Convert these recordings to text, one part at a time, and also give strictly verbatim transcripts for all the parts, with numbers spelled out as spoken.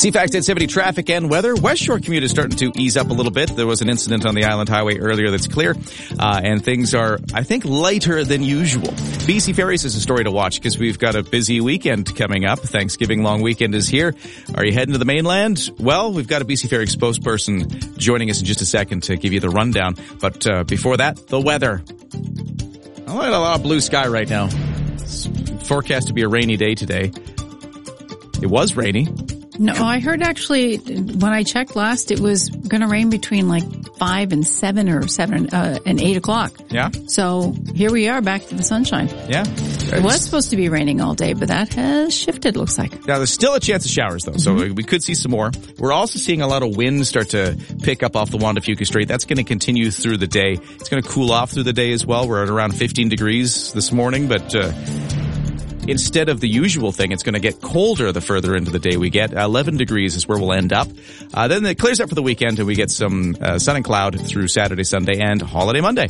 C FAX ten seventy traffic and weather. West Shore commute is starting to ease up a little bit. There was an incident on the Island Highway earlier that's clear, uh, and things are, I think, lighter than usual. B C Ferries is a story to watch because we've got a busy weekend coming up. Thanksgiving long weekend is here. Are you heading to the mainland? Well, we've got a B C Ferry spokesperson joining us in just a second to give you the rundown. But uh, before that, the weather. I like a lot of blue sky right now. It's forecast to be a rainy day today. It was rainy. No, I heard actually when I checked last, it was going to rain between like five and seven or seven uh, and eight o'clock. Yeah. So here we are back to the sunshine. Yeah. It was supposed to be raining all day, but that has shifted, looks like. Now, there's still a chance of showers, though, so mm-hmm. we could see some more. We're also seeing a lot of wind start to pick up off the Juan de Fuca Strait. That's going to continue through the day. It's going to cool off through the day as well. We're at around fifteen degrees this morning, but uh instead of the usual thing, it's going to get colder the further into the day we get. eleven degrees is where we'll end up. Uh, then it clears up for the weekend and we get some uh, sun and cloud through Saturday, Sunday, and holiday Monday.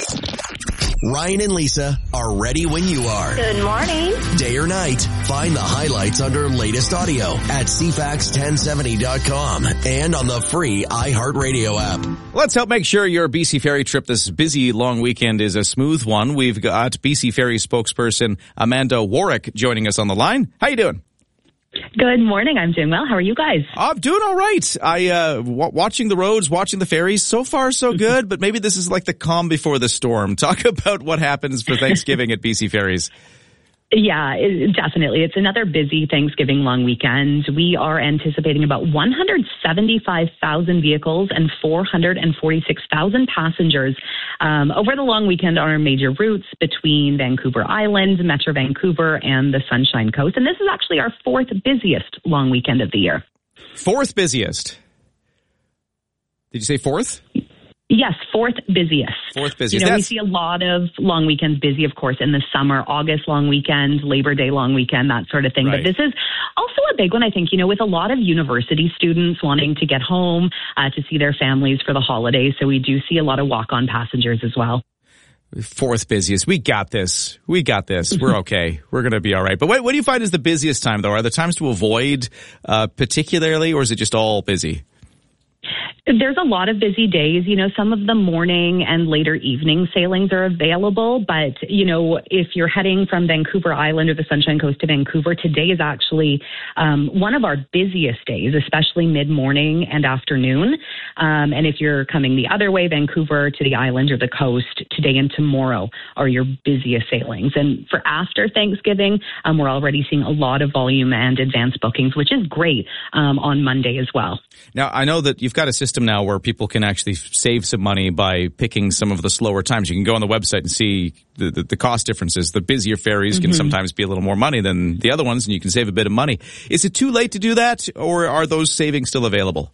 Ryan and Lisa are ready when you are. Good morning. Day or night, find the highlights under latest audio at c fax ten seventy dot com and on the free iHeartRadio app. Let's help make sure your B C Ferry trip this busy long weekend is a smooth one. We've got B C Ferry spokesperson Amanda Warwick joining us on the line. How you doing? Good morning. I'm doing well. How are you guys? I'm doing all right. I uh w- watching the roads, watching the ferries. So far, so good. But maybe this is like the calm before the storm. Talk about what happens for Thanksgiving at B C Ferries. Yeah, it, definitely. It's another busy Thanksgiving long weekend. We are anticipating about one hundred seventy-five thousand vehicles and four hundred forty-six thousand passengers um, over the long weekend on our major routes between Vancouver Island, Metro Vancouver, and the Sunshine Coast. And this is actually our fourth busiest long weekend of the year. Fourth busiest? Did you say fourth? Yes, fourth busiest. Fourth busiest. You know, That's... we see a lot of long weekends busy, of course, in the summer, August long weekend, Labor Day long weekend, that sort of thing. Right. But this is also a big one, I think, you know, with a lot of university students wanting to get home uh, to see their families for the holidays. So we do see a lot of walk-on passengers as well. Fourth busiest. We got this. We got this. We're okay. We're going to be all right. But what, what do you find is the busiest time, though? Are there times to avoid uh, particularly, or is it just all busy? There's a lot of busy days. You know, some of the morning and later evening sailings are available. But, you know, if you're heading from Vancouver Island or the Sunshine Coast to Vancouver, today is actually um, one of our busiest days, especially mid-morning and afternoon. Um, and if you're coming the other way, Vancouver to the island or the coast, today and tomorrow are your busiest sailings. And for after Thanksgiving, um, we're already seeing a lot of volume and advanced bookings, which is great um, on Monday as well. Now, I know that you've got a system now where people can actually save some money by picking some of the slower times. You can go on the website and see the, the, the cost differences. The busier ferries can mm-hmm. sometimes be a little more money than the other ones, and you can save a bit of money. Is it too late to do that, or are those savings still available?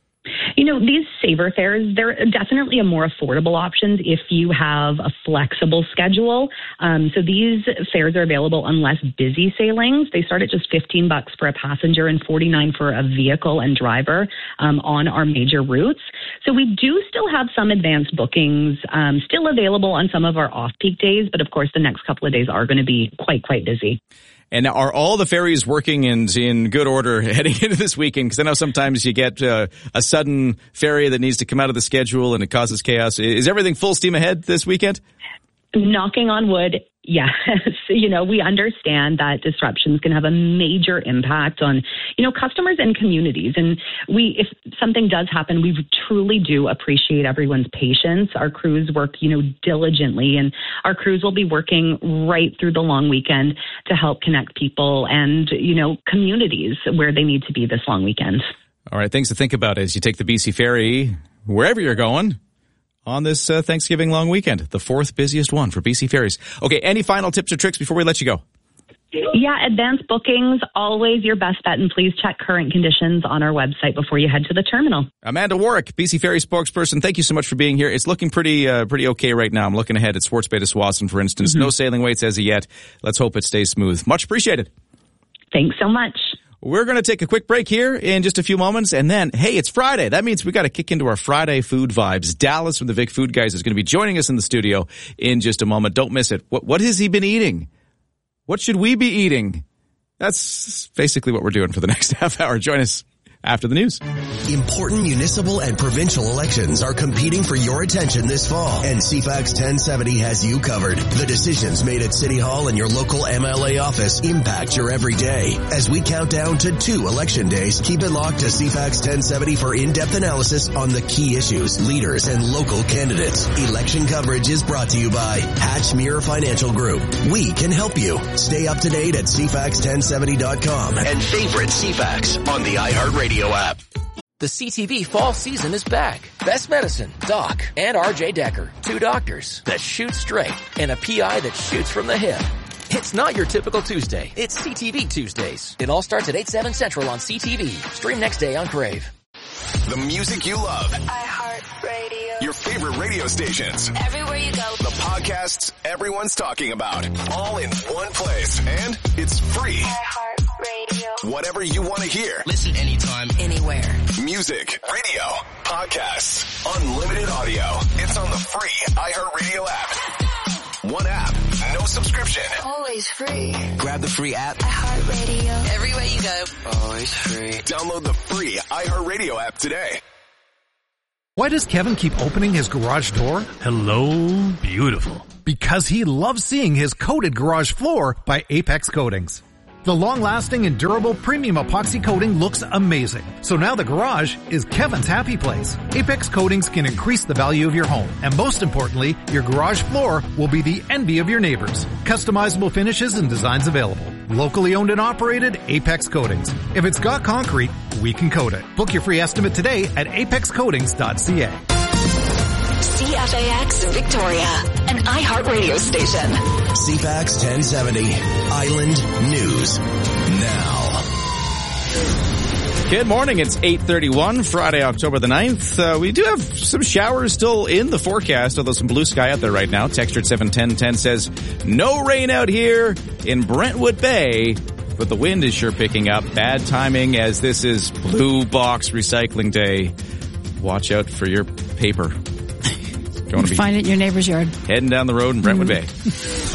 You know, these saver fares, they're definitely a more affordable option if you have a flexible schedule. Um, so these fares are available on less busy sailings. They start at just fifteen bucks for a passenger and forty-nine for a vehicle and driver um, on our major routes. So we do still have some advanced bookings um, still available on some of our off-peak days. But of course, the next couple of days are going to be quite, quite busy. And are all the ferries working and in good order heading into this weekend? Because I know sometimes you get uh, a sudden ferry that needs to come out of the schedule and it causes chaos. Is everything full steam ahead this weekend? Knocking on wood, yes. You know, we understand that disruptions can have a major impact on, you know, customers and communities. And we, if something does happen, we truly do appreciate everyone's patience. Our crews work, you know, diligently, and our crews will be working right through the long weekend to help connect people and, you know, communities where they need to be this long weekend. All right. Things to think about as you take the B C Ferry, wherever you're going, on this uh, Thanksgiving long weekend, the fourth busiest one for B C Ferries. Okay, any final tips or tricks before we let you go? Yeah, advanced bookings, always your best bet, and please check current conditions on our website before you head to the terminal. Amanda Warwick, B C Ferry spokesperson, thank you so much for being here. It's looking pretty uh, pretty okay right now. I'm looking ahead at Swartz Bay to Tsawwassen, for instance. Mm-hmm. No sailing waits as of yet. Let's hope it stays smooth. Much appreciated. Thanks so much. We're going to take a quick break here in just a few moments, and then, hey, it's Friday. That means we got to kick into our Friday food vibes. Dallas from the Vic Food Guys is going to be joining us in the studio in just a moment. Don't miss it. What, what has he been eating? What should we be eating? That's basically what we're doing for the next half hour. Join us after the news. Important municipal and provincial elections are competing for your attention this fall, and C FAX ten seventy has you covered. The decisions made at City Hall and your local M L A office impact your everyday. As we count down to two election days, keep it locked to C FAX ten seventy for in-depth analysis on the key issues, leaders, and local candidates. Election coverage is brought to you by Hatchmere Financial Group. We can help you. Stay up to date at C FAX ten seventy dot com and favorite C FAX on the iHeartRadio app. The C T V fall season is back. Best Medicine, Doc, and R J Decker. Two doctors that shoot straight and a P I that shoots from the hip. It's not your typical Tuesday. It's C T V Tuesdays. It all starts at eight, seven Central on C T V. Stream next day on Crave. The music you love. iHeartRadio. Your favorite radio stations. Everywhere you go. The podcasts everyone's talking about. All in one place. And it's free. iHeartRadio. Whatever you want to hear. Listen anytime, anywhere. Music, radio, podcasts, unlimited audio. It's on the free iHeartRadio app. One app, no subscription. Always free. grab the free app. iHeartRadio. Everywhere you go. Always free. Download the free iHeartRadio app today. Why does Kevin keep opening his garage door? Hello, beautiful. Because he loves seeing his coated garage floor by Apex Coatings. The long-lasting and durable premium epoxy coating looks amazing. So now the garage is Kevin's happy place. Apex Coatings can increase the value of your home. And most importantly, your garage floor will be the envy of your neighbors. Customizable finishes and designs available. Locally owned and operated, Apex Coatings. If it's got concrete, we can coat it. Book your free estimate today at apex coatings dot c a. C F A X Victoria, an iHeartRadio station. C FAX ten seventy, Island News Now. Good morning. It's eight thirty-one, Friday, October the ninth. Uh, we do have some showers still in the forecast, although some blue sky out there right now. Texture at seven ten ten says, no rain out here in Brentwood Bay, but the wind is sure picking up. Bad timing as this is Blue Box Recycling Day. Watch out for your paper. Don't want to be find it in your neighbor's yard. Heading down the road in Brentwood mm-hmm.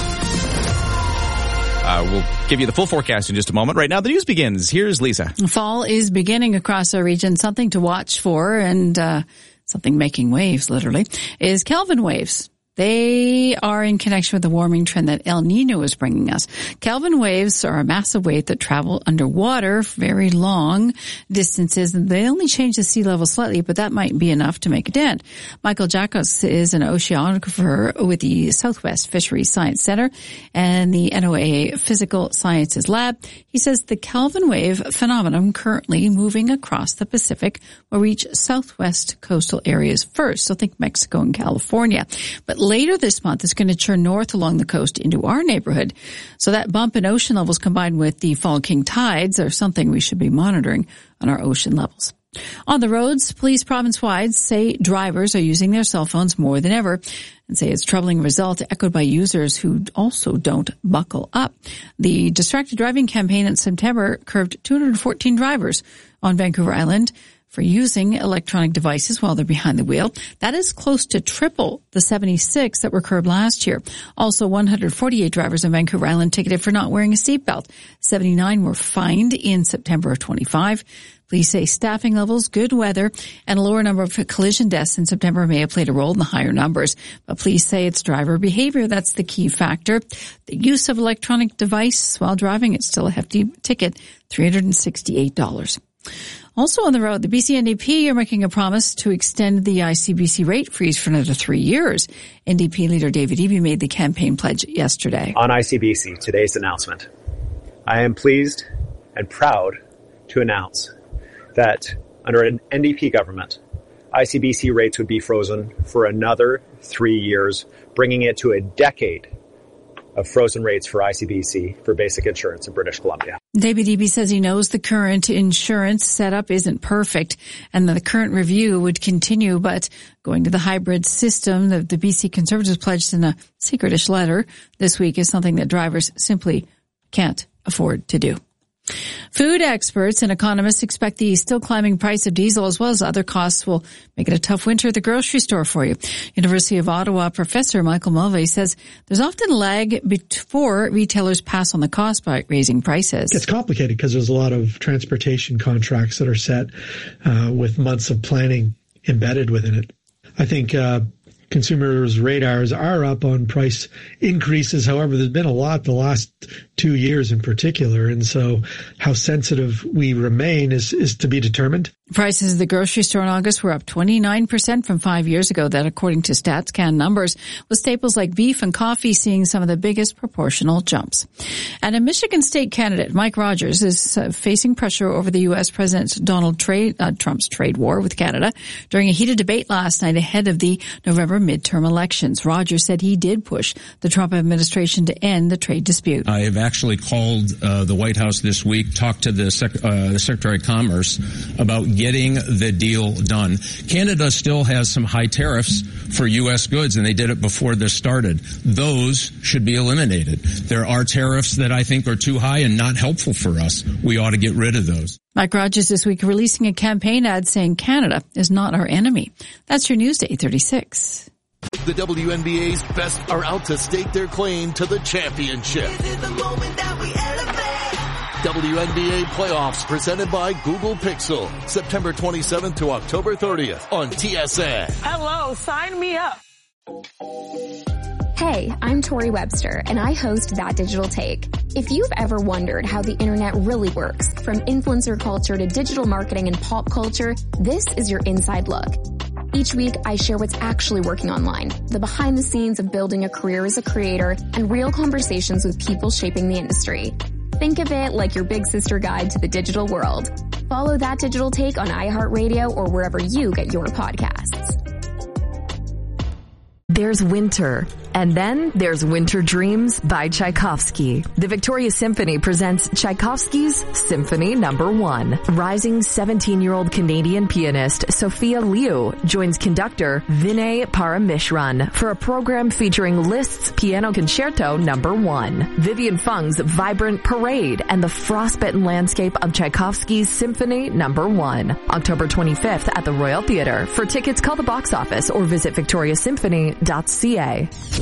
Bay. Uh, we'll give you the full forecast in just a moment. Right now, the news begins. Here's Lisa. Fall is beginning across our region. Something to watch for, and uh, something making waves, literally, is Kelvin waves. They are in connection with the warming trend that El Nino is bringing us. Kelvin waves are a massive wave that travel underwater very long distances, and they only change the sea level slightly, but that might be enough to make a dent. Michael Jacos is an oceanographer with the Southwest Fisheries Science Center and the N O A A Physical Sciences Lab. He says the Kelvin wave phenomenon currently moving across the Pacific will reach southwest coastal areas first. So think Mexico and California. But later this month, it's going to churn north along the coast into our neighborhood. So that bump in ocean levels combined with the fall king tides are something we should be monitoring on our ocean levels. On the roads, police province-wide say drivers are using their cell phones more than ever and say it's a troubling result echoed by users who also don't buckle up. The distracted driving campaign in September curbed two hundred fourteen drivers on Vancouver Island for using electronic devices while they're behind the wheel. That is close to triple the seventy-six that were curbed last year. Also, one hundred forty-eight drivers on Vancouver Island ticketed for not wearing a seatbelt. seventy-nine were fined in September of twenty-five. Police say staffing levels, good weather, and a lower number of collision deaths in September may have played a role in the higher numbers. But police say it's driver behavior that's the key factor. The use of electronic device while driving, it's still a hefty ticket, three hundred sixty-eight dollars. Also on the road, the B C N D P are making a promise to extend the I C B C rate freeze for another three years. N D P leader David Eby made the campaign pledge yesterday. On I C B C, today's announcement, I am pleased and proud to announce that under an N D P government, I C B C rates would be frozen for another three years, bringing it to a decade of frozen rates for I C B C for basic insurance in British Columbia. David Eby says he knows the current insurance setup isn't perfect and that the current review would continue, but going to the hybrid system that the B C Conservatives pledged in a secretish letter this week is something that drivers simply can't afford to do. Food experts and economists expect the still climbing price of diesel as well as other costs will make it a tough winter at the grocery store for you. University of Ottawa professor Michael Mulvey says there's often a lag before retailers pass on the cost by raising prices. It's complicated because there's a lot of transportation contracts that are set uh, with months of planning embedded within it. I think uh consumers' radars are up on price increases. However, there's been a lot the last two years in particular. And so how sensitive we remain is, is to be determined. Prices at the grocery store in August were up twenty-nine percent from five years ago. That, according to StatsCan numbers, with staples like beef and coffee seeing some of the biggest proportional jumps. And a Michigan state candidate, Mike Rogers, is uh, facing pressure over the U S President Donald trade, uh, Trump's trade war with Canada during a heated debate last night ahead of the November midterm elections. Rogers said he did push the Trump administration to end the trade dispute. I have actually called uh, the White House this week, talked to the, sec- uh, the Secretary of Commerce about getting the deal done. Canada still has some high tariffs for U S goods, and they did it before this started. Those should be eliminated. There are tariffs that I think are too high and not helpful for us. We ought to get rid of those. Mike Rogers this week releasing a campaign ad saying Canada is not our enemy. That's your news to eight thirty-six. The W N B A's best are out to stake their claim to the championship. W N B A playoffs presented by Google Pixel. September twenty-seventh to October thirtieth on T S N. Hello, sign me up. Hey, I'm Tori Webster, and I host That Digital Take. If you've ever wondered how the internet really works, from influencer culture to digital marketing and pop culture, this is your inside look. Each week, I share what's actually working online, the behind the scenes of building a career as a creator, and real conversations with people shaping the industry. Think of it like your big sister guide to the digital world. Follow That Digital Take on iHeartRadio or wherever you get your podcasts. There's winter, and then there's Winter Dreams by Tchaikovsky. The Victoria Symphony presents Tchaikovsky's Symphony Number One. Rising seventeen-year-old Canadian pianist Sophia Liu joins conductor Vinay Paramishran for a program featuring Liszt's Piano Concerto Number One. Vivian Fung's vibrant parade and the frostbitten landscape of Tchaikovsky's Symphony Number One. October twenty-fifth at the Royal Theatre. For tickets, call the box office or visit victoria symphony dot c a.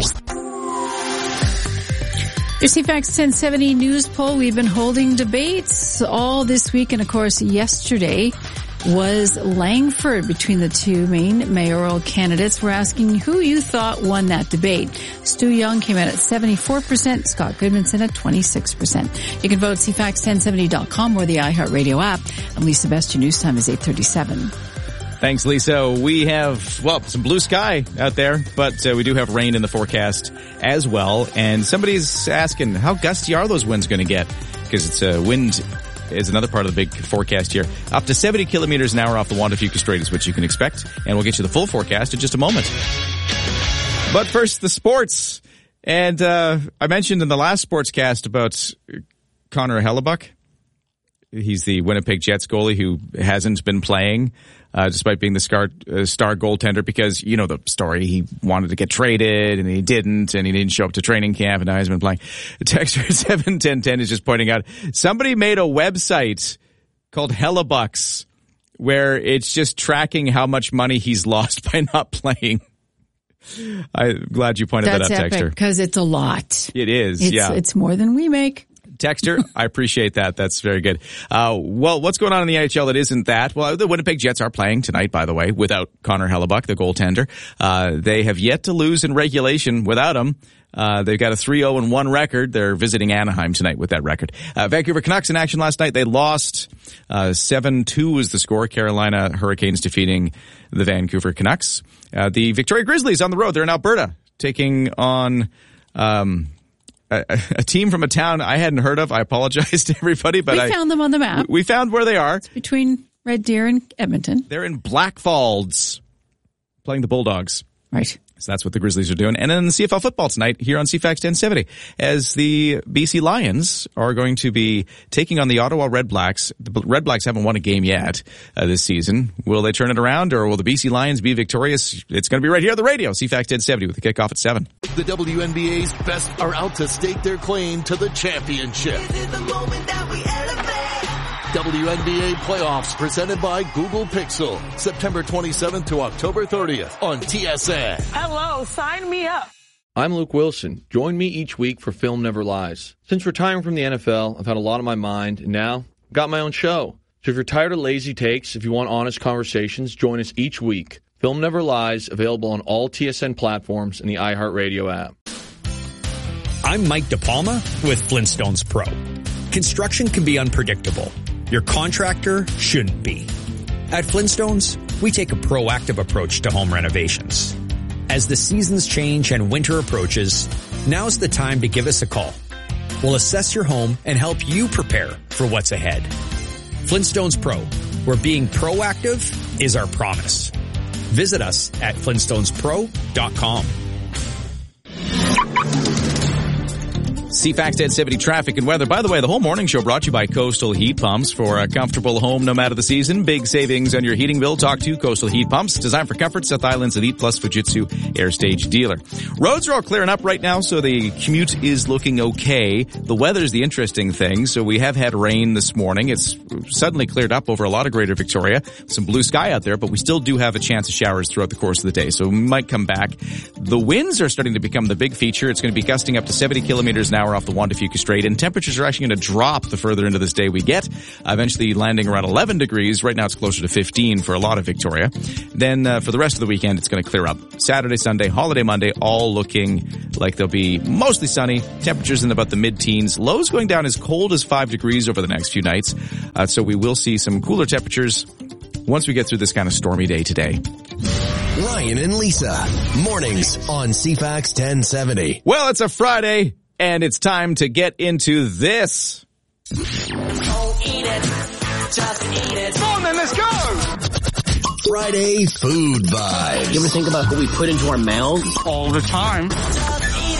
Your C FAX ten seventy news poll. We've been holding debates all this week, and of course yesterday was Langford between the two main mayoral candidates. We're asking who you thought won that debate. Stu Young came in at seventy-four percent, Scott Goodmanson at twenty-six percent. You can vote c fax ten seventy dot com or the iHeartRadio app. And Lisa Best, your news time is eight thirty-seven. Thanks, Lisa. We have, well, some blue sky out there, but uh, we do have rain in the forecast as well. And somebody's asking, how gusty are those winds going to get? Because it's a uh, wind is another part of the big forecast here. Up to seventy kilometers an hour off the Juan de Fuca Strait is what you can expect. And we'll get you the full forecast in just a moment. But first, the sports. And uh I mentioned in the last sportscast about Connor Hellebuyck. He's the Winnipeg Jets goalie who hasn't been playing, uh, despite being the star, uh, star goaltender, because, you know, the story, he wanted to get traded and he didn't, and he didn't show up to training camp, and now he's been playing. Texter seven ten ten is just pointing out, somebody made a website called Hellebucks where it's just tracking how much money he's lost by not playing. I'm glad you pointed That's that out, epic, Texter. because it's a lot. It is, it's, yeah. It's more than we make. Texter, I appreciate that. That's very good. Uh, well, what's going on in the N H L that isn't that? Well, the Winnipeg Jets are playing tonight, by the way, without Connor Hellebuyck, the goaltender. Uh, they have yet to lose in regulation without him. Uh, they've got a three oh and one record. They're visiting Anaheim tonight with that record. Uh, Vancouver Canucks in action last night. They lost, uh, seven two was the score. Carolina Hurricanes defeating the Vancouver Canucks. Uh, the Victoria Grizzlies on the road. They're in Alberta taking on, um, A, a team from a town I hadn't heard of. I apologize to everybody, but we I found them on the map. We found where they are. It's between Red Deer and Edmonton. They're in Blackfalds, playing the Bulldogs. Right. So that's what the Grizzlies are doing. And then the C F L football tonight here on C FAX ten seventy, as the B C Lions are going to be taking on the Ottawa Red Blacks. The Red Blacks haven't won a game yet uh, this season. Will they turn it around, or will the B C Lions be victorious? It's going to be right here on the radio, C FAX ten seventy, with the kickoff at seven. The W N B A's best are out to stake their claim to the championship. This is the moment that we elevate. W N B A playoffs presented by Google Pixel. September twenty-seventh to October thirtieth on T S N. Hello, sign me up. I'm Luke Wilson. Join me each week for Film Never Lies. Since retiring from the N F L, I've had a lot on my mind, and now I've got my own show. So if you're tired of lazy takes, if you want honest conversations, join us each week. Film Never Lies, available on all T S N platforms and the iHeartRadio app. I'm Mike DePalma with Flintstones Pro. Construction can be unpredictable. Your contractor shouldn't be. At Flintstones, we take a proactive approach to home renovations. As the seasons change and winter approaches, now's the time to give us a call. We'll assess your home and help you prepare for what's ahead. Flintstones Pro, where being proactive is our promise. Visit us at flintstones pro dot com. C FAX ten seventy traffic and weather. By the way, the whole morning show brought to you by Coastal Heat Pumps. For a comfortable home no matter the season, big savings on your heating bill. Talk to Coastal Heat Pumps. Designed for comfort, South Island's Elite Plus Fujitsu Air Stage dealer. Roads are all clearing up right now, so the commute is looking okay. The weather's the interesting thing. So we have had rain this morning. It's suddenly cleared up over a lot of Greater Victoria. Some blue sky out there, but we still do have a chance of showers throughout the course of the day. So we might come back. The winds are starting to become the big feature. It's going to be gusting up to seventy kilometers an hour off the Juan de Fuca Strait, and temperatures are actually going to drop the further into this day we get, eventually landing around eleven degrees. Right now it's closer to fifteen for a lot of Victoria. Then uh, for the rest of the weekend, it's going to clear up. Saturday, Sunday, holiday Monday, all looking like they'll be mostly sunny. Temperatures in about the mid-teens. Lows going down as cold as five degrees over the next few nights. Uh, so we will see some cooler temperatures once we get through this kind of stormy day today. Ryan and Lisa, mornings on C FAX ten seventy. Well, it's a Friday, and it's time to get into this. Oh, eat it. Just eat it. Come on, then, let's go. Friday Food Vibes. You ever think about what we put into our mouths? All the time. Just eat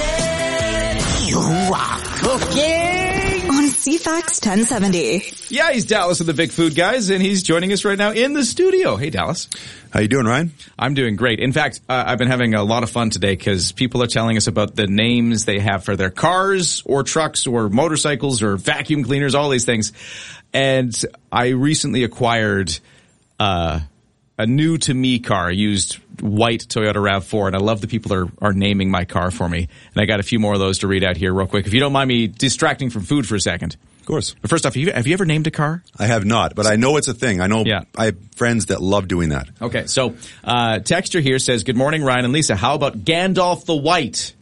it. You are cooking on C FAX ten seventy. Yeah, he's Dallas of the Vic Food Guys, and he's joining us right now in the studio. Hey, Dallas. How you doing, Ryan? I'm doing great. In fact, uh, I've been having a lot of fun today because people are telling us about the names they have for their cars or trucks or motorcycles or vacuum cleaners, all these things. And I recently acquired uh, a new to me car, a used white Toyota RAV four, and I love the people are, are naming my car for me. And I got a few more of those to read out here real quick. If you don't mind me distracting from food for a second. Of course. But first off, have you, have you ever named a car? I have not, but I know it's a thing. I know yeah. I have friends that love doing that. Okay, so uh texter here says, good morning, Ryan and Lisa. How about Gandalf the White?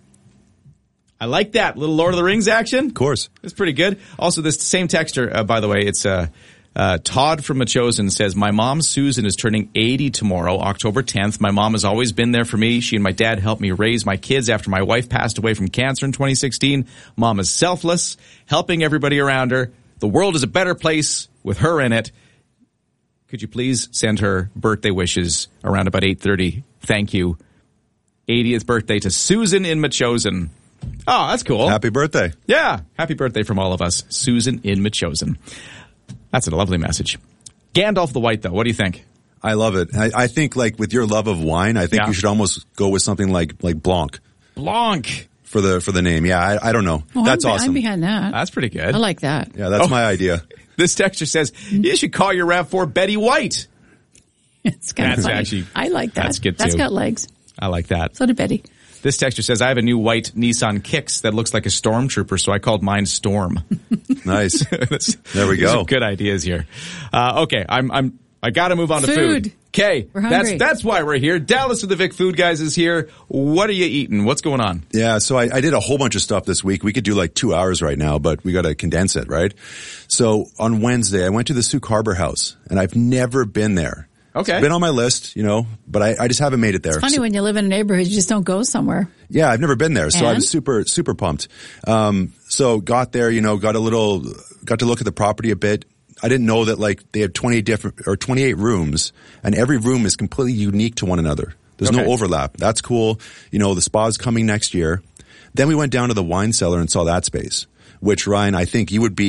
I like that. Little Lord of the Rings action. Of course. It's pretty good. Also, this same texter, uh, by the way, it's uh, uh Todd from Machosen says, my mom, Susan, is turning eighty tomorrow, October tenth. My mom has always been there for me. She and my dad helped me raise my kids after my wife passed away from cancer in twenty sixteen. Mom is selfless, helping everybody around her. The world is a better place with her in it. Could you please send her birthday wishes around about eight thirty? Thank you. eightieth birthday to Susan in Machosen. Oh, that's cool. Happy birthday. Yeah. Happy birthday from all of us. Susan in Machosen. That's a lovely message. Gandalf the White, though. What do you think? I love it. I, I think, like, with your love of wine, I think yeah. you should almost go with something like like Blanc. Blanc. For the for the name. Yeah, I, I don't know. Oh, that's I'm, awesome. I'm behind that. That's pretty good. I like that. Yeah, that's oh, my idea. This texture says, you should call your RAV four Betty White. It's kind that's of funny. Actually, I like that. That's good, too. That's got legs. I like that. So did Betty. This texture says, I have a new white Nissan Kicks that looks like a stormtrooper, so I called mine Storm. Nice. There we go. Some good ideas here. Uh, okay, I'm, I'm, I gotta move on to food. Food. Okay, we're that's, hungry. that's why we're here. Dallas of the Vic Food Guys is here. What are you eating? What's going on? Yeah, so I, I did a whole bunch of stuff this week. We could do like two hours right now, but we gotta condense it, right? So on Wednesday, I went to the Souk Harbor House, and I've never been there. Okay. It's been on my list, you know, but I, I just haven't made it there. It's funny so, when you live in a neighborhood, you just don't go somewhere. Yeah, I've never been there, so and? I was super, super pumped. Um, so got there, you know, got a little, got to look at the property a bit. I didn't know that like they have twenty different or twenty-eight rooms, and every room is completely unique to one another. There's okay. no overlap. That's cool. You know, the spa's coming next year. Then we went down to the wine cellar and saw that space, which Ryan, I think you would be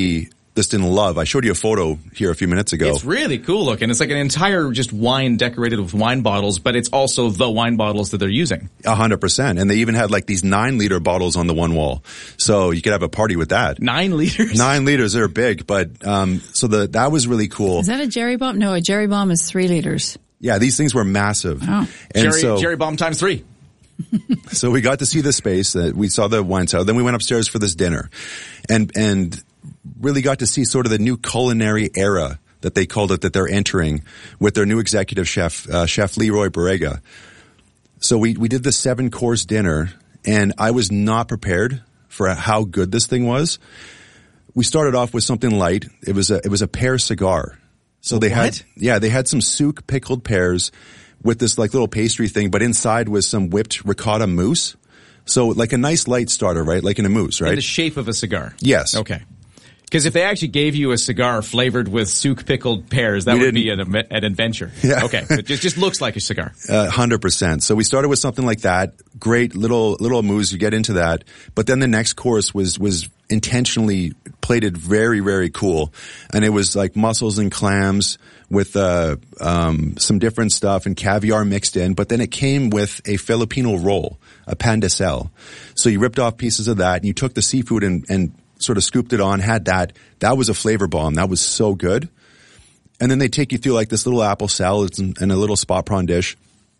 just in love. I showed you a photo here a few minutes ago. It's really cool looking. It's like an entire just wine decorated with wine bottles, but it's also the wine bottles that they're using. A hundred percent. And they even had like these nine liter bottles on the one wall. So you could have a party with that. Nine liters? Nine liters. They're big. But, um, so the, that was really cool. Is that a Jerry Bomb? No, a Jerry Bomb is three liters. Yeah, these things were massive. Oh. And Jerry, so, Jerry Bomb times three. So we got to see the space. Uh, we saw the wine cellar. Then we went upstairs for this dinner, and and really got to see sort of the new culinary era that they called it that they're entering with their new executive chef, uh, Chef Leroy Barrega. So we we did the seven course dinner, and I was not prepared for how good this thing was. We started off with something light. It was a it was a pear cigar. So they what? had yeah they had some souk pickled pears with this like little pastry thing, but inside was some whipped ricotta mousse. So like a nice light starter, right? Like in a mousse, right? In the shape of a cigar. Yes. Okay. Because if they actually gave you a cigar flavored with souk pickled pears, that We would didn't- be an, an adventure. Yeah. Okay. It just, just looks like a cigar. A hundred percent. So we started with something like that. Great little, little mousse. You get into that. But then the next course was, was intentionally plated very, very cool. And it was like mussels and clams with, uh, um, some different stuff and caviar mixed in. But then it came with a Filipino roll, a pan de sal. So you ripped off pieces of that and you took the seafood and, and sort of scooped it on, had that. That was a flavor bomb. That was so good. And then they take you through like this little apple salad and, and a little spot prawn dish.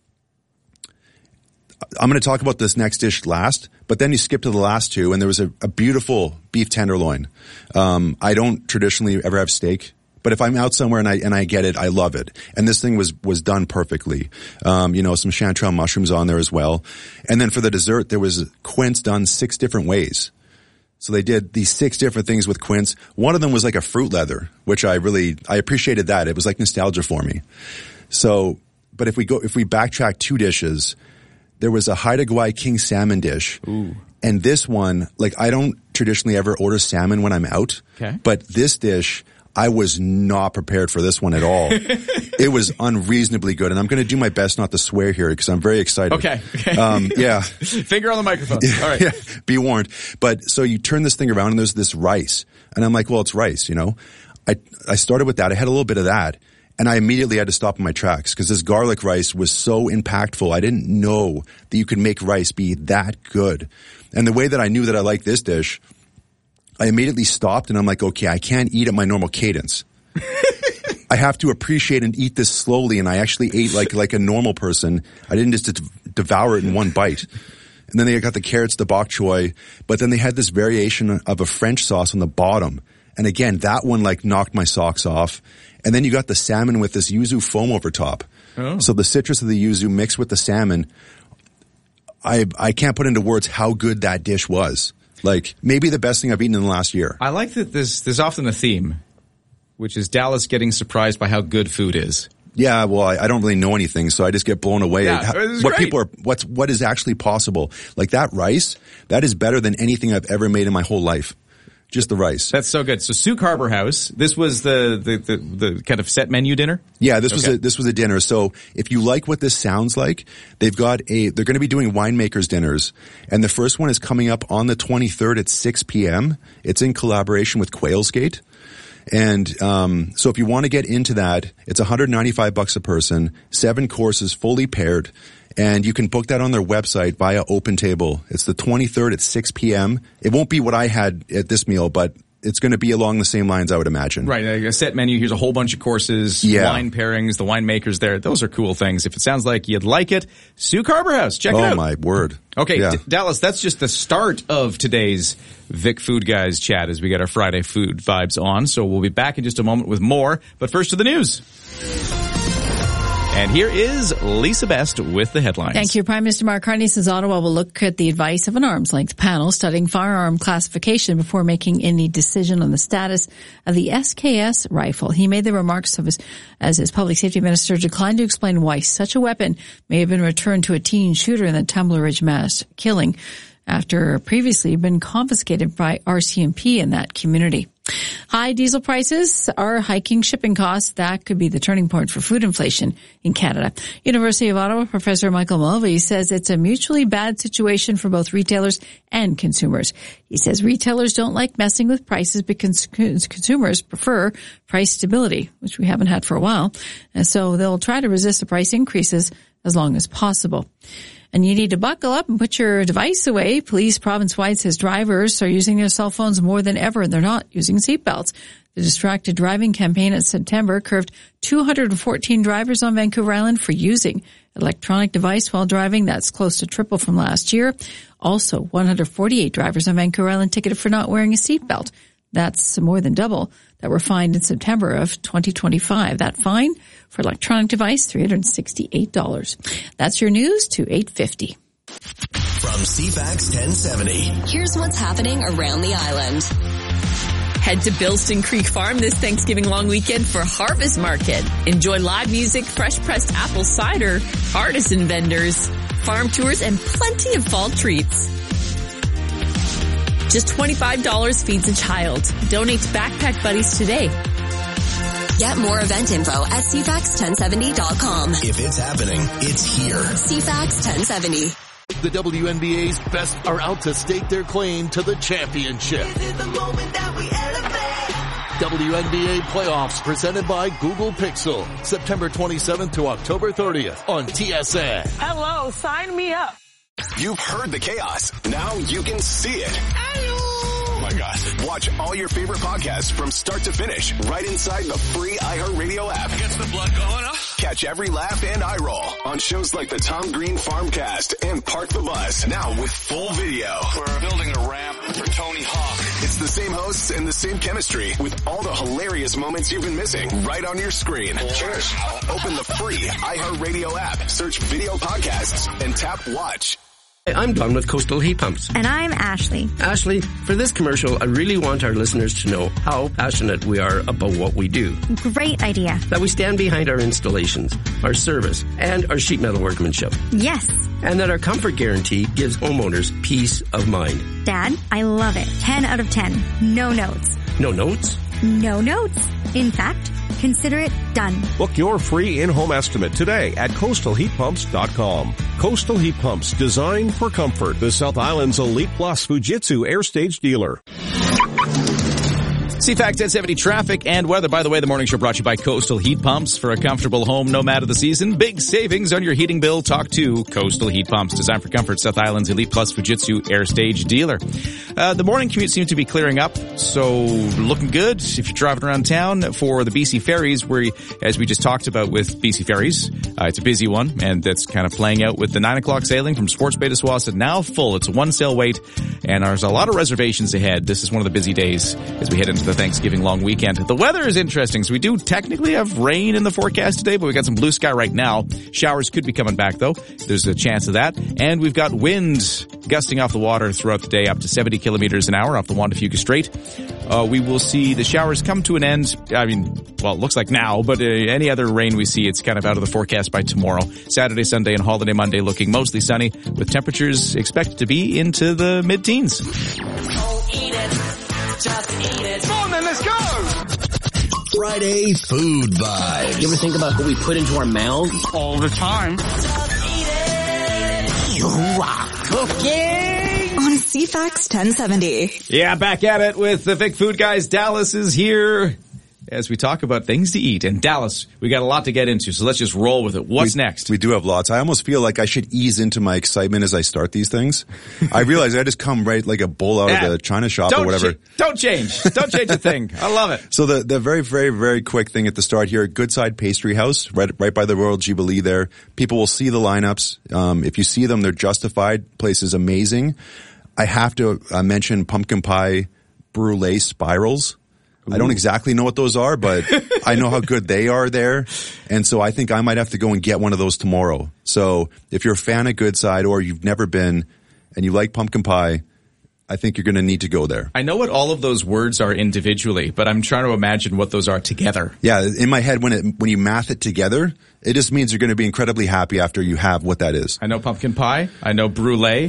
I'm going to talk about this next dish last, but then you skip to the last two, and there was a, a beautiful beef tenderloin. Um, I don't traditionally ever have steak, but if I'm out somewhere and I and I get it, I love it. And this thing was was done perfectly. Um, you know, some chanterelle mushrooms on there as well. And then for the dessert, there was quince done six different ways. So they did these six different things with quince. One of them was like a fruit leather, which I really I appreciated that. It was like nostalgia for me. So, but if we go if we backtrack two dishes. There was a Haida Gwaii king salmon dish. Ooh. And this one, like I don't traditionally ever order salmon when I'm out. Okay. But this dish, I was not prepared for this one at all. It was unreasonably good. And I'm going to do my best not to swear here because I'm very excited. Okay. okay. Um, yeah. Finger on the microphone. All right. Yeah, be warned. But so you turn this thing around and there's this rice. And I'm like, well, it's rice, you know. I, I started with that. I had a little bit of that. And I immediately had to stop in my tracks because this garlic rice was so impactful. I didn't know that you could make rice be that good. And the way that I knew that I liked this dish, I immediately stopped and I'm like, okay, I can't eat at my normal cadence. I have to appreciate and eat this slowly. And I actually ate like, like a normal person. I didn't just de- devour it in one bite. And then they got the carrots, the bok choy, but then they had this variation of a French sauce on the bottom. And again, that one like knocked my socks off. And then you got the salmon with this yuzu foam over top. Oh. So the citrus of the yuzu mixed with the salmon. I I can't put into words how good that dish was. Like maybe the best thing I've eaten in the last year. I like that there's, there's often a theme, which is Dallas getting surprised by how good food is. Yeah, well, I, I don't really know anything, so I just get blown away Yeah, at how, it was what great. people are, what's, what is actually possible. Like that rice, that is better than anything I've ever made in my whole life. Just the rice. That's so good. So Souk Harbor House, this was the, the, the, the kind of set menu dinner? Yeah, this was Okay. a, this was a dinner. So if you like what this sounds like, they've got a, they're going to be doing winemakers dinners. And the first one is coming up on the twenty-third at six p.m. It's in collaboration with Quailsgate. And, um, so if you want to get into that, it's one hundred ninety-five bucks a person, seven courses fully paired. And you can book that on their website via OpenTable. It's the twenty-third at six p.m. It won't be what I had at this meal, but it's going to be along the same lines, I would imagine. Right, a set menu. Here's a whole bunch of courses, Yeah. wine pairings, the winemakers there. Those are cool things. If it sounds like you'd like it, Souk Harbor House. Check it Oh out. my word. Okay, Yeah. D- Dallas, that's just the start of today's Vic Food Guys chat as we get our Friday food vibes on. So we'll be back in just a moment with more. But first to the news. And here is Lisa Best with the headlines. Thank you. Prime Minister Mark Carney says Ottawa will look at the advice of an arms length panel studying firearm classification before making any decision on the status of the S K S rifle. He made the remarks of his, as his public safety minister declined to explain why such a weapon may have been returned to a teen shooter in the Tumbler Ridge mass killing. after previously been confiscated by R C M P in that community. High diesel prices are hiking shipping costs. That could be the turning point for food inflation in Canada. University of Ottawa Professor Michael Mulvey says it's a mutually bad situation for both retailers and consumers. He says retailers don't like messing with prices because consumers prefer price stability, which we haven't had for a while. And so they'll try to resist the price increases as long as possible. And you need to buckle up and put your device away. Police province-wide says drivers are using their cell phones more than ever, and they're not using seatbelts. The distracted driving campaign in September curved two hundred fourteen drivers on Vancouver Island for using electronic device while driving. That's close to triple from last year. Also, one hundred forty-eight drivers on Vancouver Island ticketed for not wearing a seatbelt. That's more than double that were fined in September of twenty twenty-five. That fine for electronic device, three hundred sixty-eight dollars. That's your news to eight fifty. From C FAX ten seventy. Here's what's happening around the island. Head to Bilston Creek Farm this Thanksgiving long weekend for Harvest Market. Enjoy live music, fresh pressed apple cider, artisan vendors, farm tours, and plenty of fall treats. Just twenty-five dollars feeds a child. Donate to Backpack Buddies today. Get more event info at C FAX ten seventy dot com. If it's happening, it's here. C FAX ten seventy. The W N B A's best are out to stake their claim to the championship. W N B A playoffs presented by Google Pixel. September twenty-seventh to October thirtieth on T S N. Hello, sign me up. You've heard the chaos. Now you can see it. Oh my God. Watch all your favorite podcasts from start to finish right inside the free iHeartRadio app. Gets the blood going, huh? Catch every laugh and eye roll on shows like the Tom Green Farmcast and Park the Bus. Now with full video. We're building a ramp for Tony Hawk. It's the same hosts and the same chemistry with all the hilarious moments you've been missing right on your screen. Cheers. Open the free iHeartRadio app, search video podcasts, and tap watch. I'm Don with Coastal Heat Pumps. And I'm Ashley. Ashley, for this commercial, I really want our listeners to know how passionate we are about what we do. Great idea. That we stand behind our installations, our service, and our sheet metal workmanship. Yes. And that our comfort guarantee gives homeowners peace of mind. Dad, I love it. ten out of ten. No notes. No notes? No notes. In fact, consider it done. Book your free in-home estimate today at coastal heat pumps dot com. Coastal Heat Pumps, designed for comfort. The South Island's Elite Plus Fujitsu Air Stage dealer. C FAX ten seventy traffic and weather. By the way, the morning show brought to you by Coastal Heat Pumps. For a comfortable home nomad of the season, big savings on your heating bill. Talk to Coastal Heat Pumps, designed for comfort. South Island's Elite Plus Fujitsu Air Stage dealer. Uh, the morning commute seems to be clearing up, so looking good if you're driving around town for the B C Ferries, where, as we just talked about with B C Ferries, uh, it's a busy one, and that's kind of playing out with the nine o'clock sailing from Sports Bay to Swastika, now full. It's a one sail wait, and there's a lot of reservations ahead. This is one of the busy days as we head into the Thanksgiving long weekend. The weather is interesting, so we do technically have rain in the forecast today, but we got some blue sky right now. Showers could be coming back, though. There's a chance of that. And we've got wind gusting off the water throughout the day up to seventy kilometers an hour off the Juan de Fuca Strait. Uh, we will see the showers come to an end. I mean, well, it looks like now, but uh, any other rain we see, it's kind of out of the forecast by tomorrow. Saturday, Sunday, and holiday Monday looking mostly sunny, with temperatures expected to be into the mid-teens. Oh, eat it. Just eat it. Come on then, let's go! Friday Food Vibes. You ever think about what we put into our mouths? All the time. You are cooking on C FAX ten seventy. Yeah, back at it with the Vic Food Guys. Dallas is here as we talk about things to eat. And Dallas, we got a lot to get into, so let's just roll with it. What's we, next? We do have lots. I almost feel like I should ease into my excitement as I start these things. I realize I just come right like a bull out yeah. of the China shop don't or whatever. Ch- don't change. Don't change a thing. I love it. So the, the very, very, very quick thing at the start here, Goodside Pastry House, right, right by the Royal Jubilee there. People will see the lineups. Um, if you see them, they're justified. Place is amazing. I have to uh, mention pumpkin pie brulee spirals. Ooh. I don't exactly know what those are, but I know how good they are there. And so I think I might have to go and get one of those tomorrow. So if you're a fan of Goodside or you've never been and you like pumpkin pie, I think you're going to need to go there. I know what all of those words are individually, but I'm trying to imagine what those are together. Yeah, in my head, when it, when you math it together, it just means you're going to be incredibly happy after you have what that is. I know pumpkin pie. I know brulee.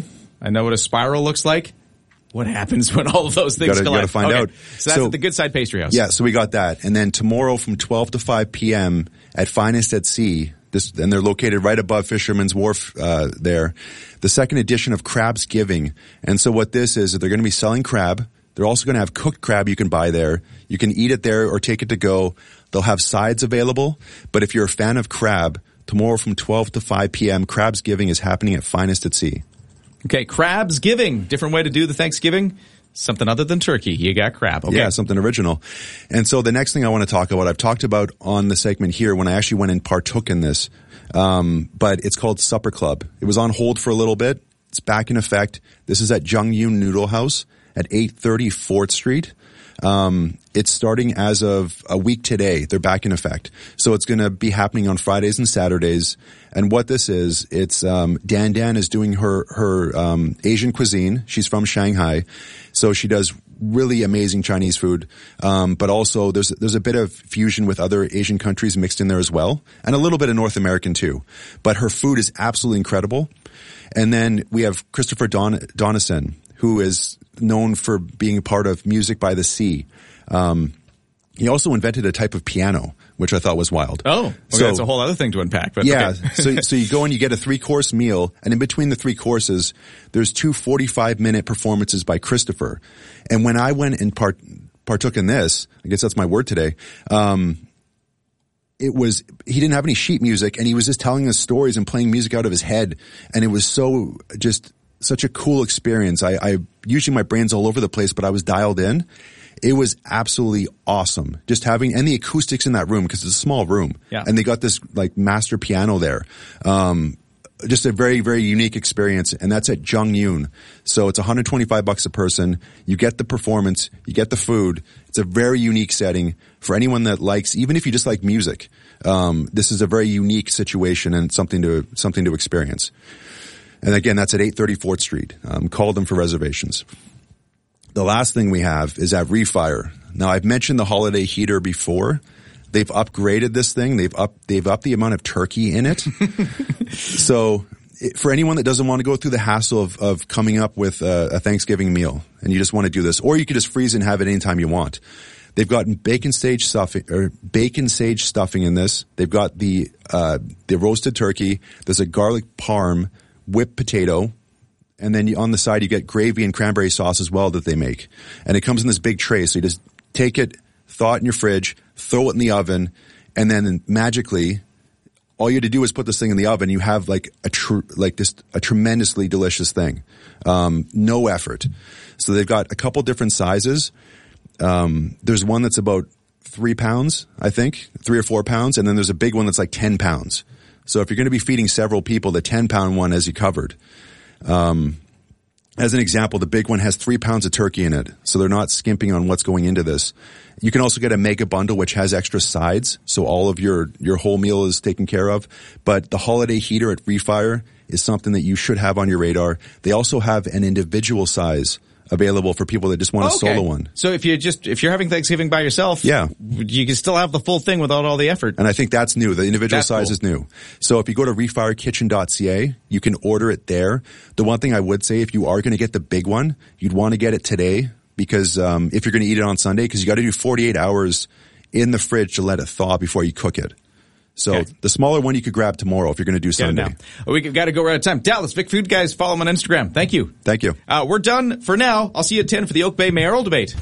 I know what a spiral looks like. What happens when all of those things gotta, collide? Gotta find okay. out. So that's so, at the Good Side Pastry House. Yeah, so we got that. And then tomorrow from twelve to five p.m. at Finest at Sea, this, and they're located right above Fisherman's Wharf uh, there, the second edition of Crab's Giving. And so what this is, is they're going to be selling crab. They're also going to have cooked crab you can buy there. You can eat it there or take it to go. They'll have sides available. But if you're a fan of crab, tomorrow from twelve to five p.m., Crab's Giving is happening at Finest at Sea. Okay, Crab's Giving. Different way to do the Thanksgiving. Something other than turkey. You got crab. Okay. Yeah, something original. And so the next thing I want to talk about, I've talked about on the segment here when I actually went and partook in this, um, but it's called Supper Club. It was on hold for a little bit. It's back in effect. This is at Jung Yoon Noodle House at eight thirty fourth Street. Um, it's starting as of a week today. They're back in effect. So it's going to be happening on Fridays and Saturdays. And what this is, it's, um, Dan Dan is doing her, her, um, Asian cuisine. She's from Shanghai. So she does really amazing Chinese food. Um, but also there's, there's a bit of fusion with other Asian countries mixed in there as well. And a little bit of North American too. But her food is absolutely incredible. And then we have Christopher Don- Donison, who is known for being a part of Music by the Sea. Um, he also invented a type of piano, which I thought was wild. Oh, okay, so that's a whole other thing to unpack. But yeah, okay. so so you go and you get a three-course meal, and in between the three courses, there's two forty-five minute performances by Christopher. And when I went and part, partook in this, I guess that's my word today, um, it was, he didn't have any sheet music, and he was just telling us stories and playing music out of his head, and it was so just such a cool experience. I, I usually my brain's all over the place, but I was dialed in. It was absolutely awesome. Just having, and the acoustics in that room, because it's a small room. Yeah. And they got this like master piano there. Um, just a very, very unique experience. And that's at Jung Yoon. So it's one hundred twenty-five bucks a person. You get the performance, you get the food. It's a very unique setting for anyone that likes, even if you just like music. Um, this is a very unique situation and something to, something to experience. And again, that's at eight thirty fourth Street. Um, call them for reservations. The last thing we have is at Refire. Now, I've mentioned the holiday heater before. They've upgraded this thing. They've up, they've upped the amount of turkey in it. So it, for anyone that doesn't want to go through the hassle of, of coming up with a, a Thanksgiving meal and you just want to do this, or you could just freeze and have it anytime you want. They've got bacon sage stuffing or bacon sage stuffing in this. They've got the, uh, the roasted turkey. There's a garlic parm, whipped potato. And then you, on the side, you get gravy and cranberry sauce as well that they make. And it comes in this big tray. So you just take it, thaw it in your fridge, throw it in the oven, and then magically, all you have to do is put this thing in the oven. You have like a tr- like this a tremendously delicious thing. Um, no effort. So they've got a couple different sizes. Um, there's one that's about three pounds, I think, three or four pounds, and then there's a big one that's like ten pounds. So if you're going to be feeding several people, the ten pound one has you covered. Um, as an example, the big one has three pounds of turkey in it, so they're not skimping on what's going into this. You can also get a mega bundle, which has extra sides, so all of your, your whole meal is taken care of. But the holiday heater at Refire is something that you should have on your radar. They also have an individual size available for people that just want a okay. solo one. So if you just, if you're having Thanksgiving by yourself, yeah, you can still have the full thing without all the effort. And I think that's new. The individual that's size cool. is new. So if you go to refire kitchen dot c a, you can order it there. The one thing I would say, if you are going to get the big one, you'd want to get it today because, um, if you're going to eat it on Sunday, because you got to do forty-eight hours in the fridge to let it thaw before you cook it. So okay. the smaller one you could grab tomorrow if you're going to do Sunday. We've got to go right out of time. Dallas, Vic Food Guys, follow them on Instagram. Thank you. Thank you. Uh, we're done for now. I'll see you at ten for the Oak Bay mayoral debate.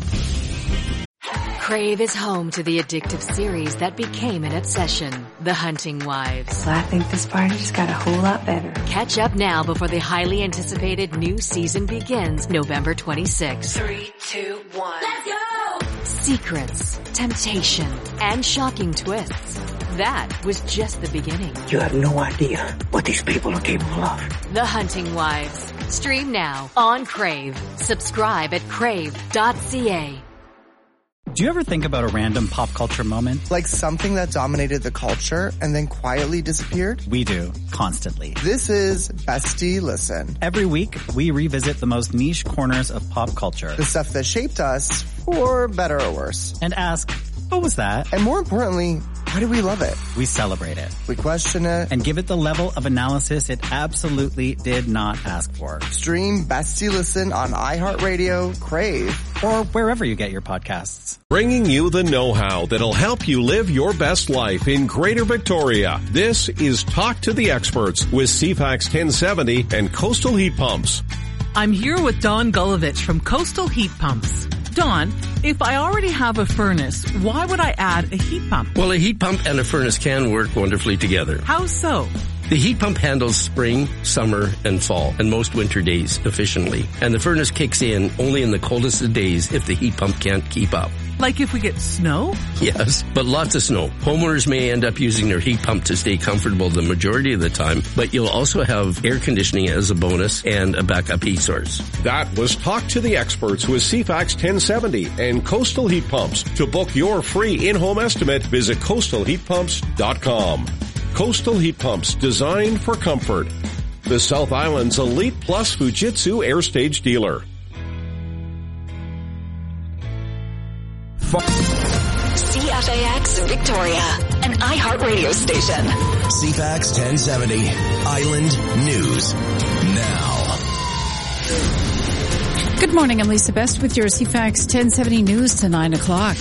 Crave is home to the addictive series that became an obsession, The Hunting Wives. I think this party just got a whole lot better. Catch up now before the highly anticipated new season begins November twenty-sixth. Three, two, one. Let's go! Secrets, temptation, and shocking twists. That was just the beginning. You have no idea what these people are capable of. The Hunting Wives. Stream now on Crave. Subscribe at crave dot c a. Do you ever think about a random pop culture moment? Like something that dominated the culture and then quietly disappeared? We do, constantly. This is Bestie Listen. Every week, we revisit the most niche corners of pop culture. The stuff that shaped us, for better or worse. And ask, what was that? And more importantly, Why do we love it? We celebrate it. We question it. And give it the level of analysis it absolutely did not ask for. Stream Bestie Listen on iHeartRadio, Crave, or wherever you get your podcasts. Bringing you the know-how that'll help you live your best life in Greater Victoria. This is Talk to the Experts with C FAX ten seventy and Coastal Heat Pumps. I'm here with Dawn Gulovich from Coastal Heat Pumps. Dawn, if I already have a furnace, why would I add a heat pump? Well, a heat pump and a furnace can work wonderfully together. How so? The heat pump handles spring, summer, and fall, and most winter days efficiently. And the furnace kicks in only in the coldest of days if the heat pump can't keep up. Like if we get snow? Yes, but lots of snow. Homeowners may end up using their heat pump to stay comfortable the majority of the time, but you'll also have air conditioning as a bonus and a backup heat source. That was Talk to the Experts with C FAX ten seventy and Coastal Heat Pumps. To book your free in-home estimate, visit coastal heat pumps dot com. Coastal Heat Pumps, designed for comfort. The South Island's Elite Plus Fujitsu Air Stage dealer. C F A X Victoria, an iHeartRadio station. C FAX ten seventy, Island News Now. Good morning, I'm Lisa Best with your C FAX ten seventy News to nine o'clock.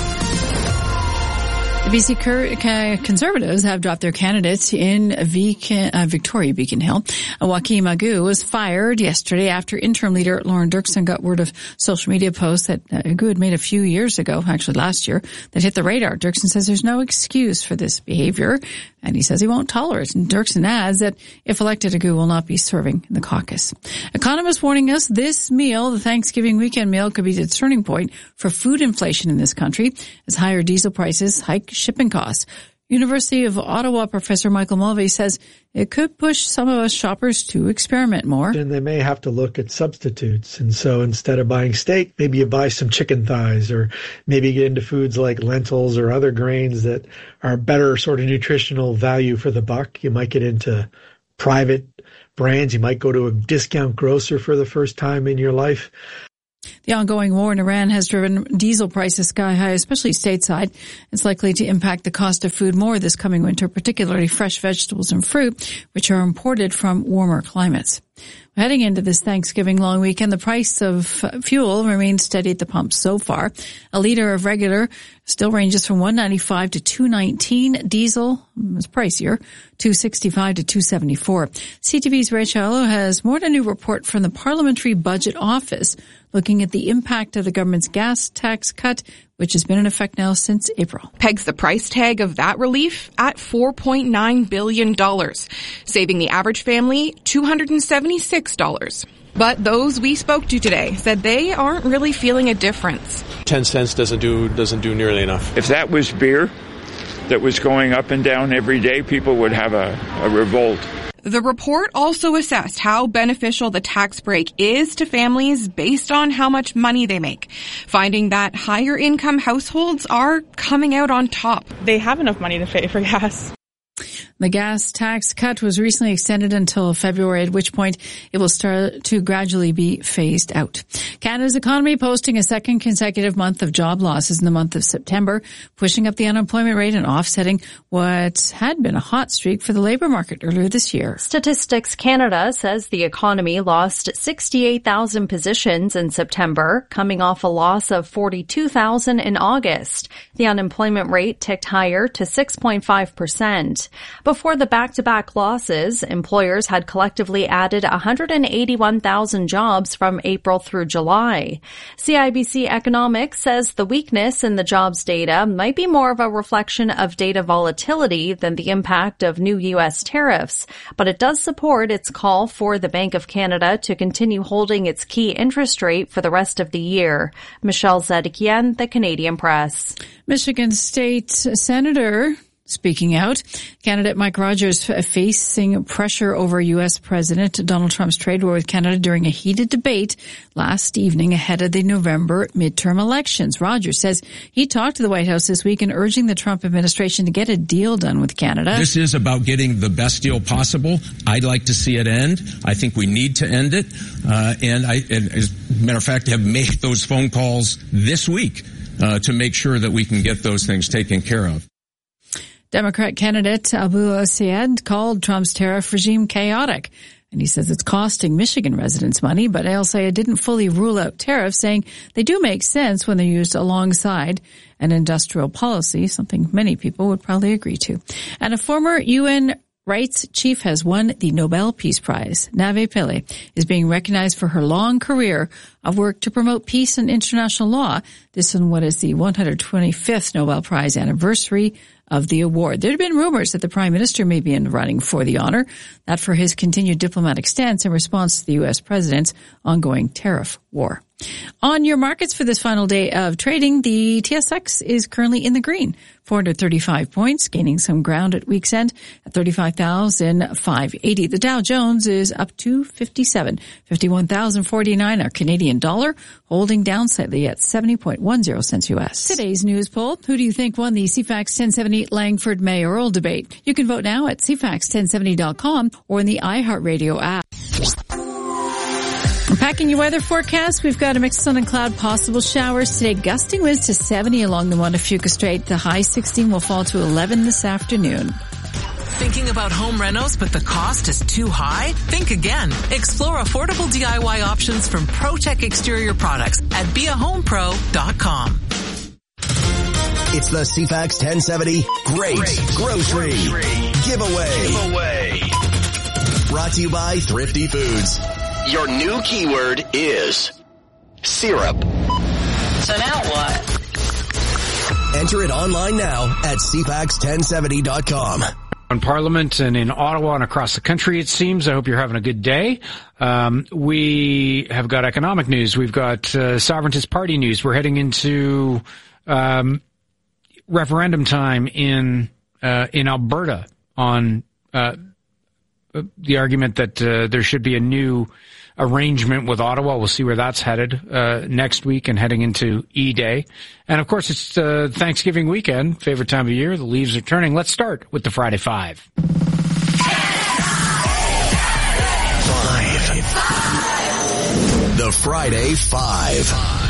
The B C Conservatives have dropped their candidates in Beacon, uh, Victoria Beacon Hill. Joaquin Agu was fired yesterday after interim leader Lauren Dirksen got word of social media posts that uh, Agu had made a few years ago, actually last year, that hit the radar. Dirksen says there's no excuse for this behavior, and he says he won't tolerate it. And Dirksen adds that if elected, Agu will not be serving in the caucus. Economists warning us this meal, the Thanksgiving weekend meal, could be the turning point for food inflation in this country as higher diesel prices hike shipping costs. University of Ottawa professor Michael Mulvey says it could push some of us shoppers to experiment more. And they may have to look at substitutes. And so instead of buying steak, maybe you buy some chicken thighs, or maybe get into foods like lentils or other grains that are better sort of nutritional value for the buck. You might get into private brands. You might go to a discount grocer for the first time in your life. The ongoing war in Iran has driven diesel prices sky high, especially stateside. It's likely to impact the cost of food more this coming winter, particularly fresh vegetables and fruit, which are imported from warmer climates. Heading into this Thanksgiving long weekend, the price of fuel remains steady at the pump so far. A liter of regular still ranges from one ninety-five to two nineteen. Diesel is pricier, two sixty-five to two seventy-four. C T V's Ray Charlo has more on a new report from the Parliamentary Budget Office looking at the impact of the government's gas tax cut, which has been in effect now since April. Pegs the price tag of that relief at four point nine billion dollars, saving the average family two hundred seventy-six dollars. But those we spoke to today said they aren't really feeling a difference. Ten cents doesn't do doesn't do nearly enough. If that was beer that was going up and down every day, people would have a, a revolt. The report also assessed how beneficial the tax break is to families based on how much money they make, finding that higher income households are coming out on top. They have enough money to pay for gas. The gas tax cut was recently extended until February, at which point it will start to gradually be phased out. Canada's economy posting a second consecutive month of job losses in the month of September, pushing up the unemployment rate and offsetting what had been a hot streak for the labour market earlier this year. Statistics Canada says the economy lost sixty-eight thousand positions in September, coming off a loss of forty-two thousand in August. The unemployment rate ticked higher to six point five percent. Before the back-to-back losses, employers had collectively added one hundred eighty-one thousand jobs from April through July. C I B C Economics says the weakness in the jobs data might be more of a reflection of data volatility than the impact of new U S tariffs, but it does support its call for the Bank of Canada to continue holding its key interest rate for the rest of the year. Michelle Zedekian, The Canadian Press. Michigan State Senator speaking out, candidate Mike Rogers facing pressure over U S President Donald Trump's trade war with Canada during a heated debate last evening ahead of the November midterm elections. Rogers says he talked to the White House this week and urging the Trump administration to get a deal done with Canada. This is about getting the best deal possible. I'd like to see it end. I think we need to end it. Uh, and I, and as a matter of fact, have made those phone calls this week uh, to make sure that we can get those things taken care of. Democrat candidate Abu Sayed called Trump's tariff regime chaotic. And he says it's costing Michigan residents money, but El Sayed didn't fully rule out tariffs, saying they do make sense when they're used alongside an industrial policy, something many people would probably agree to. And a former U N rights chief has won the Nobel Peace Prize. Nave Pillay is being recognized for her long career of work to promote peace and international law. This one, what is the one hundred twenty-fifth Nobel Prize anniversary of the award. There had been rumors that the Prime Minister may be in the running for the honor, that for his continued diplomatic stance in response to the U S president's ongoing tariff war. On your markets for this final day of trading, the T S X is currently in the green, four hundred thirty-five points, gaining some ground at week's end at thirty-five thousand five hundred eighty. The Dow Jones is up to fifty-seven, fifty-one thousand forty-nine. Our Canadian dollar holding down slightly at seventy point one zero cents U S. Today's news poll: who do you think won the C FAX ten seventy Langford mayoral debate? You can vote now at c fax ten seventy dot com or in the iHeartRadio app. Packing your weather forecast, we've got a mix of sun and cloud, possible showers today. Gusting winds to seventy along the Montefeuca Strait. The high sixteen will fall to eleven this afternoon. Thinking about home renos, but the cost is too high? Think again. Explore affordable D I Y options from ProTech Exterior Products at be a home pro dot com. It's the C FAX ten seventy Great, Great Grocery, Grocery Giveaway. Giveaway. Brought to you by Thrifty Foods. Your new keyword is syrup. So now what? Enter it online now at c fax ten seventy dot com. In Parliament and in Ottawa and across the country, it seems. I hope you're having a good day. Um, we have got economic news. We've got uh, Sovereigntist Party news. We're heading into um, referendum time in uh, in Alberta on uh, the argument that uh, there should be a new arrangement with Ottawa. We'll see where that's headed uh, next week and heading into E-Day. And, of course, it's uh, Thanksgiving weekend, favorite time of year. The leaves are turning. Let's start with the Friday Five. Five. The Friday Five.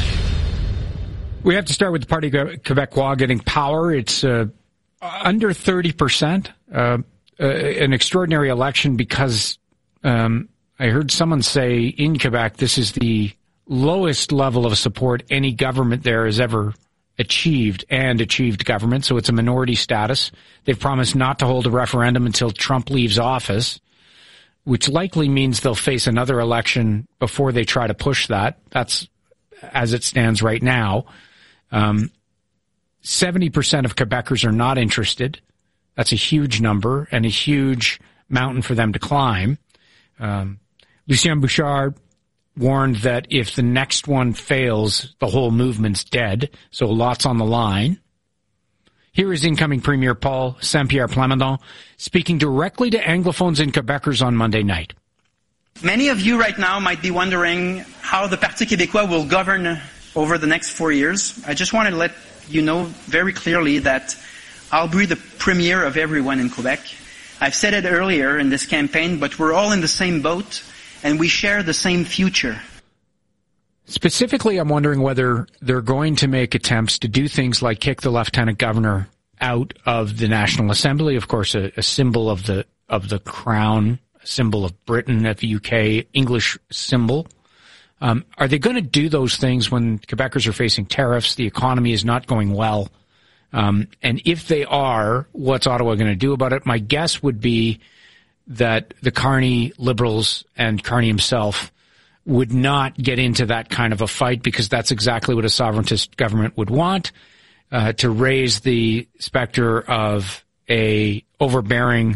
We have to start with the Parti Québécois getting power. It's uh, under thirty percent. Uh, uh, an extraordinary election because um, I heard someone say in Quebec this is the lowest level of support any government there has ever achieved and achieved government. So it's a minority status. They've promised not to hold a referendum until Trump leaves office, which likely means they'll face another election before they try to push that. That's as it stands right now. Um, seventy percent of Quebecers are not interested. That's a huge number and a huge mountain for them to climb. Um, Lucien Bouchard warned that if the next one fails, the whole movement's dead. So lots on the line. Here is incoming Premier Paul Saint-Pierre Plamondon speaking directly to Anglophones and Quebecers on Monday night. Many of you right now might be wondering how the Parti Québécois will govern over the next four years. I just want to let you know very clearly that I'll be the premier of everyone in Quebec. I've said it earlier in this campaign, but we're all in the same boat and we share the same future. Specifically, I'm wondering whether they're going to make attempts to do things like kick the lieutenant governor out of the National Assembly, of course, a, a symbol of the of the crown, a symbol of Britain, of the U K, English symbol. Um, are they going to do those things when Quebecers are facing tariffs, the economy is not going well? Um, and if they are, what's Ottawa going to do about it? My guess would be that the Carney Liberals and Carney himself would not get into that kind of a fight because that's exactly what a sovereigntist government would want, uh, to raise the specter of a overbearing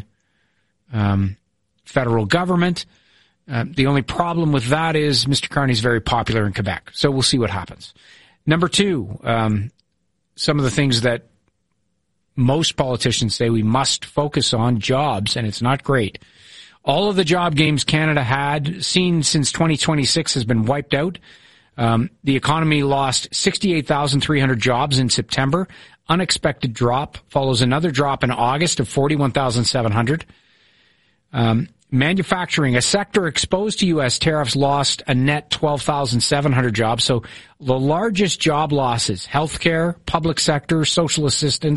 um, federal government. Uh, the only problem with that is Mister Carney's very popular in Quebec, so we'll see what happens. Number two, um, some of the things that most politicians say we must focus on, jobs, and it's not great. All of the job gains Canada had seen since twenty twenty-six has been wiped out. Um, the economy lost sixty-eight thousand three hundred jobs in September. Unexpected drop follows another drop in August of forty-one thousand seven hundred. Um, manufacturing, a sector exposed to U S tariffs, lost a net twelve thousand seven hundred jobs. So the largest job losses, healthcare, public sector, social assistance,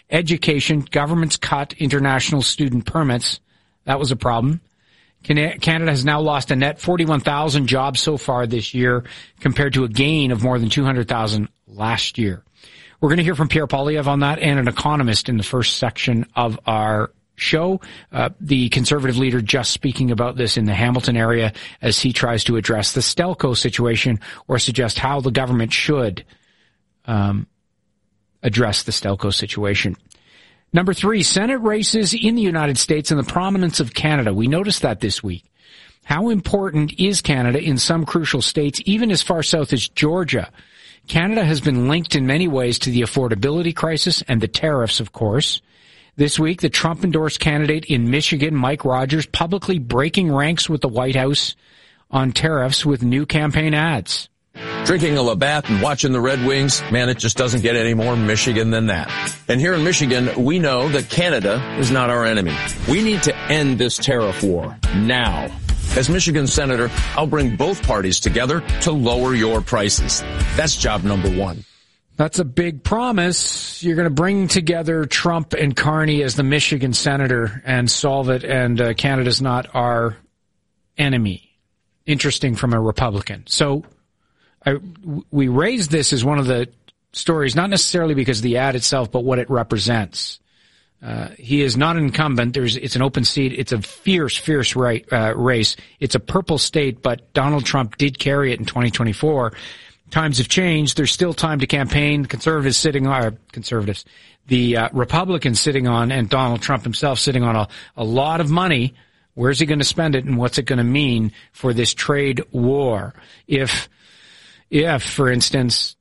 Education, governments cut international student permits. That was a problem. Canada has now lost a net forty-one thousand jobs so far this year compared to a gain of more than two hundred thousand last year. We're going to hear from Pierre Poilievre on that and an economist in the first section of our show. Uh, the Conservative leader just speaking about this in the Hamilton area as he tries to address the Stelco situation or suggest how the government should um, address the Stelco situation. Number three, Senate races in the United States and the prominence of Canada. We noticed that this week. How important is Canada in some crucial states, even as far south as Georgia? Canada has been linked in many ways to the affordability crisis and the tariffs, of course. This week, the Trump-endorsed candidate in Michigan, Mike Rogers, publicly breaking ranks with the White House on tariffs with new campaign ads. Drinking a Labatt and watching the Red Wings, man, it just doesn't get any more Michigan than that. And here in Michigan, we know that Canada is not our enemy. We need to end this tariff war now. As Michigan Senator, I'll bring both parties together to lower your prices. That's job number one. That's a big promise. You're going to bring together Trump and Carney as the Michigan Senator and solve it, and uh, Canada's not our enemy. Interesting from a Republican. So I, we raised this as one of the stories, not necessarily because of the ad itself, but what it represents. Uh, he is not an incumbent. There's, it's an open seat. It's a fierce, fierce right, uh, race. It's a purple state, but Donald Trump did carry it in twenty twenty-four. Times have changed. There's still time to campaign. The conservatives sitting on, uh, conservatives, the uh, Republicans sitting on, and Donald Trump himself sitting on a, a lot of money. Where's he going to spend it, and what's it going to mean for this trade war? If If, for instance,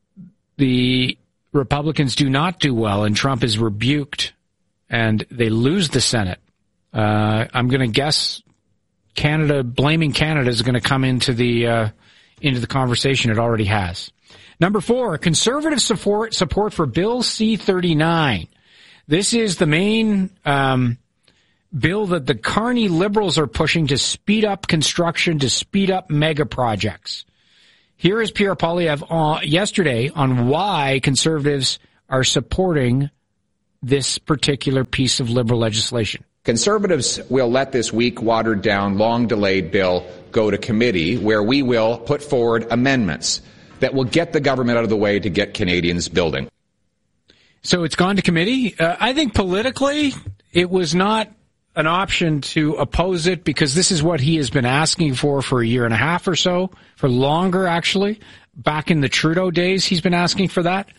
the Republicans do not do well and Trump is rebuked and they lose the Senate, uh, I'm going to guess Canada, blaming Canada is going to come into the, uh, into the conversation. It already has. Number four, conservative support, support for Bill C thirty-nine. This is the main, um, bill that the Carney Liberals are pushing to speed up construction, to speed up mega projects. Here is Pierre Poilievre uh, yesterday on why conservatives are supporting this particular piece of Liberal legislation. Conservatives will let this weak, watered-down, long-delayed bill go to committee, where we will put forward amendments that will get the government out of the way to get Canadians building. So it's gone to committee. Uh, I think politically it was not an option to oppose it because this is what he has been asking for for a year and a half or so, for longer actually. Back in the Trudeau days, he's been asking for that.